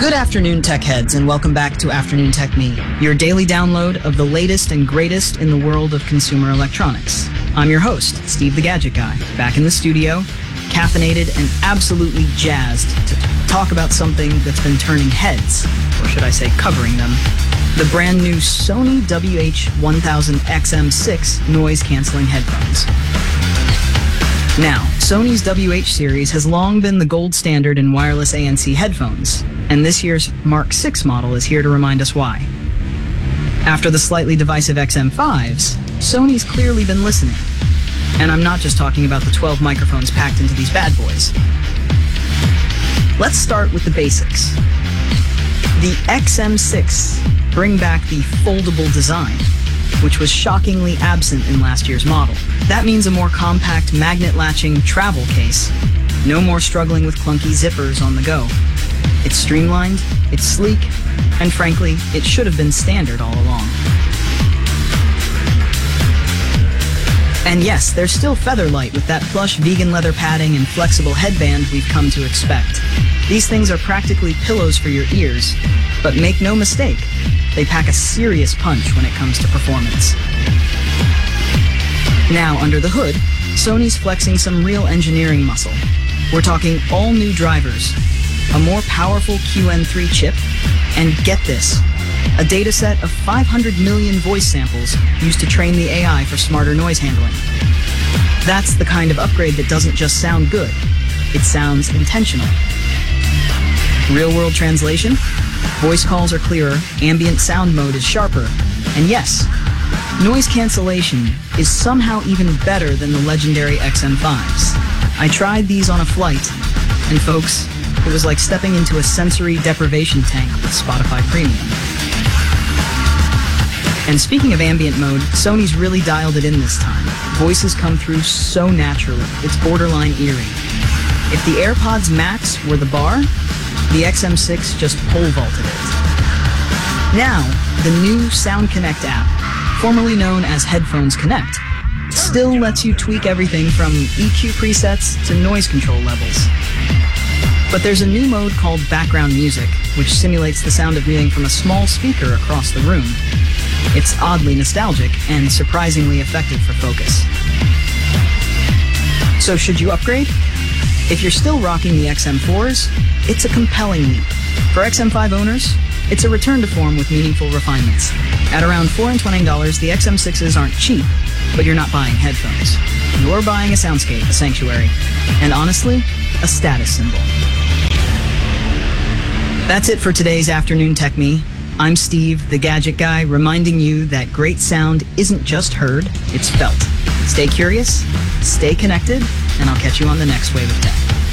Good afternoon, tech heads, and welcome back to Afternoon Tech Me, your daily download of the latest and greatest in the world of consumer electronics. I'm your host, Steve the Gadget Guy, back in the studio, caffeinated and absolutely jazzed to talk about something that's been turning heads, or should I say covering them, the brand new Sony WH-1000XM6 noise-canceling headphones. Now, Sony's WH series has long been the gold standard in wireless ANC headphones, and this year's Mark 6 model is here to remind us why. After the slightly divisive XM5s, Sony's clearly been listening. And I'm not just talking about the 12 microphones packed into these bad boys. Let's start with the basics. The XM6 bring back the foldable design, which was shockingly absent in last year's model. That means a more compact magnet-latching travel case. No more struggling with clunky zippers on the go. It's streamlined, it's sleek, and frankly, it should have been standard all along. And yes, they're still featherlight with that plush vegan leather padding and flexible headband we've come to expect. These things are practically pillows for your ears, but make no mistake, they pack a serious punch when it comes to performance. Now, under the hood, Sony's flexing some real engineering muscle. We're talking all new drivers, a more powerful QN3 chip, and get this, a dataset of 500 million voice samples used to train the AI for smarter noise handling. That's the kind of upgrade that doesn't just sound good, it sounds intentional. Real-world translation? Voice calls are clearer, ambient sound mode is sharper, and yes, noise cancellation is somehow even better than the legendary XM5s. I tried these on a flight, and folks, it was like stepping into a sensory deprivation tank with Spotify Premium. And speaking of ambient mode, Sony's really dialed it in this time. Voices come through so naturally, it's borderline eerie. If the AirPods Max were the bar, the XM6 just pole vaulted it. Now, the new Sound Connect app, formerly known as Headphones Connect, still lets you tweak everything from EQ presets to noise control levels. But there's a new mode called Background Music, which simulates the sound of music from a small speaker across the room. It's oddly nostalgic and surprisingly effective for focus. So should you upgrade? If you're still rocking the XM4s, it's a compelling leap. For XM5 owners, it's a return to form with meaningful refinements. At around $420, the XM6s aren't cheap, but you're not buying headphones. You're buying a soundscape, a sanctuary, and honestly, a status symbol. That's it for today's Afternoon Tech Me. I'm Steve, the Gadget Guy, reminding you that great sound isn't just heard, it's felt. Stay curious, stay connected, and I'll catch you on the next wave of tech.